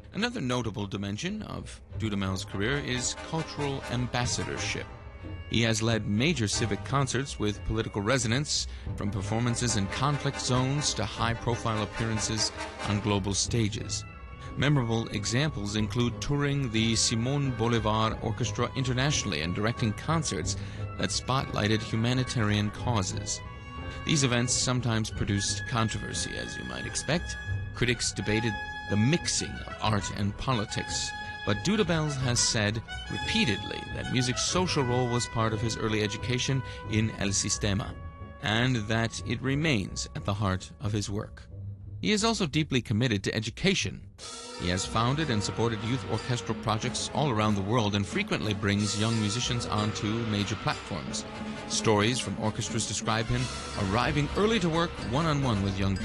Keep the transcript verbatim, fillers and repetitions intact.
Another notable dimension of Dudamel's career is cultural ambassadorship. He has led major civic concerts with political resonance, from performances in conflict zones to high-profile appearances on global stages. Memorable examples include touring the Simon Bolivar Orchestra internationally and directing concerts that spotlighted humanitarian causes. These events sometimes produced controversy, as you might expect. Critics debated the mixing of art and politics, but Dudamel has said repeatedly that music's social role was part of his early education in El Sistema, and that it remains at the heart of his work. He is also deeply committed to education. He has founded and supported youth orchestral projects all around the world and frequently brings young musicians onto major platforms. Stories from orchestras describe him arriving early to work one-on-one with young